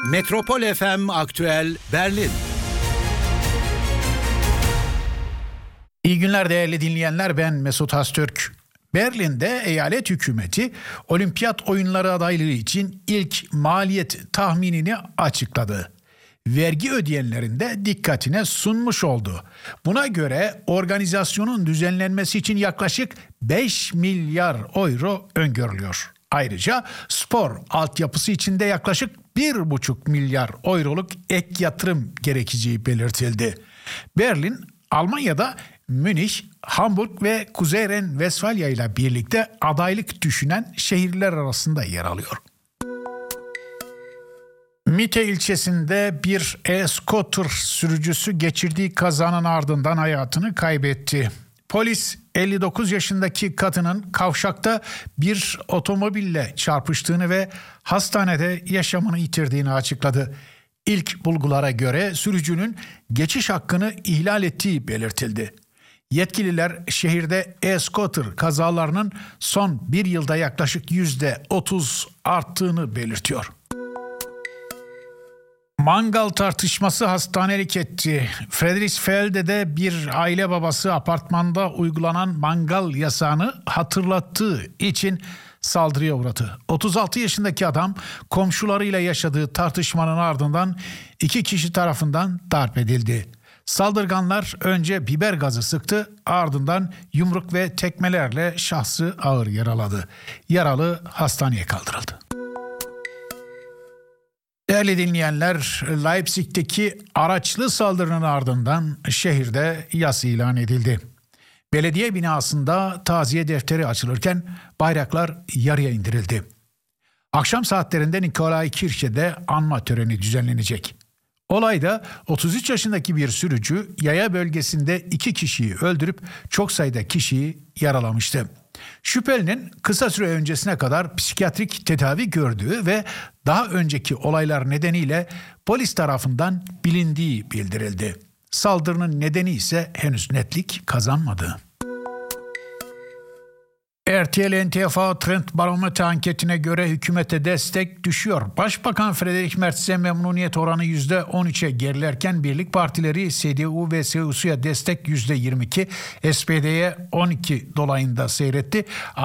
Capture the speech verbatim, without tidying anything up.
Metropol F M Aktüel Berlin. İyi günler değerli dinleyenler, ben Mesut Hastürk. Berlin'de eyalet hükümeti olimpiyat oyunları adaylığı için ilk maliyet tahminini açıkladı. Vergi ödeyenlerin de dikkatine sunmuş oldu. Buna göre organizasyonun düzenlenmesi için yaklaşık beş milyar euro öngörülüyor. Ayrıca spor altyapısı için de yaklaşık bir buçuk milyar euroluk ek yatırım gerekeceği belirtildi. Berlin, Almanya'da Münih, Hamburg ve Kuzey Ren-Vesfalya ile birlikte adaylık düşünen şehirler arasında yer alıyor. Mitte ilçesinde bir e-scooter sürücüsü geçirdiği kazanın ardından hayatını kaybetti. Polis elli dokuz yaşındaki kadının kavşakta bir otomobille çarpıştığını ve hastanede yaşamını yitirdiğini açıkladı. İlk bulgulara göre sürücünün geçiş hakkını ihlal ettiği belirtildi. Yetkililer şehirde e-scooter kazalarının son bir yılda yaklaşık yüzde otuz arttığını belirtiyor. Mangal tartışması hastanelik etti. Friedrichsfeld'de bir aile babası apartmanda uygulanan mangal yasağını hatırlattığı için saldırıya uğradı. otuz altı yaşındaki adam komşularıyla yaşadığı tartışmanın ardından iki kişi tarafından darp edildi. Saldırganlar önce biber gazı sıktı, ardından yumruk ve tekmelerle şahsı ağır yaraladı. Yaralı hastaneye kaldırıldı. Değerli dinleyenler, Leipzig'teki araçlı saldırının ardından şehirde yas ilan edildi. Belediye binasında taziye defteri açılırken bayraklar yarıya indirildi. Akşam saatlerinde Nikolaikirche'de anma töreni düzenlenecek. Olayda otuz üç yaşındaki bir sürücü yaya bölgesinde iki kişiyi öldürüp çok sayıda kişiyi yaralamıştı. Şüphelinin kısa süre öncesine kadar psikiyatrik tedavi gördüğü ve daha önceki olaylar nedeniyle polis tarafından bilindiği bildirildi. Saldırının nedeni ise henüz netlik kazanmadı. R T L N T F A Trend Barometre anketine göre hükümete destek düşüyor. Başbakan Friedrich Merz'e memnuniyet oranı yüzde on üçe gerilerken birlik partileri C D U ve C S U'ya destek yüzde yirmi iki, S P D'ye on iki dolayında seyretti.